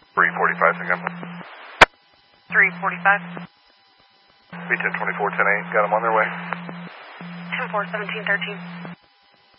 345 again. 345. B1024, 10-8, got them on their way. 10-4, 1713.